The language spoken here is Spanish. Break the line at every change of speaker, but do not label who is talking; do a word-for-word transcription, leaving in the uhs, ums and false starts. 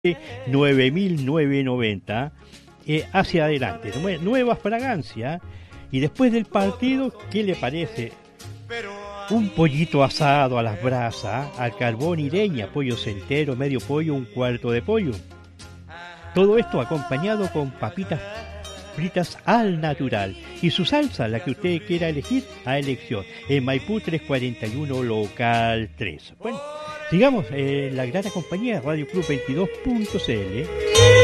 nueve mil novecientos noventa eh, hacia adelante, nuevas fragancias. Y después del partido, ¿qué le parece? Un pollito asado a las brasas, al carbón y leña, pollo entero, medio pollo, un cuarto de pollo. Todo esto acompañado con papitas fritas al natural. Y su salsa, la que usted quiera elegir, a elección. En Maipú trescientos cuarenta y uno, local tres. Bueno, sigamos en la gran compañía Radio Club veintidós punto c l.